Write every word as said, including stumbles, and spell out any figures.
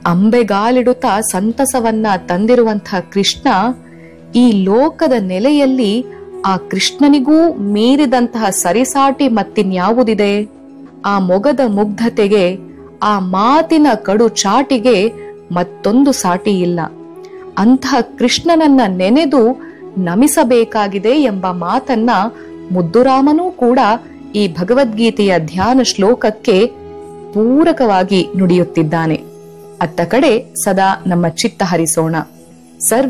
ಅಂಬೆಗಾಲಿಡುತ್ತಾ ಸಂತಸವನ್ನ ತಂದಿರುವಂತಹ ಕೃಷ್ಣ ಈ ಲೋಕದ ನೆಲೆಯಲ್ಲಿ ಆ ಕೃಷ್ಣನಿಗೂ ಮೀರಿದಂತಹ ಸರಿಸಾಟಿ ಮತ್ತಿನ್ಯಾವುದಿದೆ? ಆ ಮೊಗದ ಮುಗ್ಧತೆಗೆ, ಆ ಮಾತಿನ ಕಡು ಚಾಟಿಗೆ ಮತ್ತೊಂದು ಸಾಟಿ ಇಲ್ಲ. ಅಂತಹ ಕೃಷ್ಣನನ್ನ ನೆನೆದು ನಮಿಸಬೇಕಾಗಿದೆ ಎಂಬ ಮಾತನ್ನ ಮುದ್ದುರಾಮನೂ ಕೂಡ ಈ ಭಗವದ್ಗೀತೆಯ ಧ್ಯಾನ ಶ್ಲೋಕಕ್ಕೆ ಪೂರಕವಾಗಿ ನುಡಿಯುತ್ತಿದ್ದಾನೆ. ಅತ್ತ ಕಡೆ ಸದಾ ನಮ್ಮ ಚಿತ್ತ ಹರಿಸೋಣ. ಸರ್ವ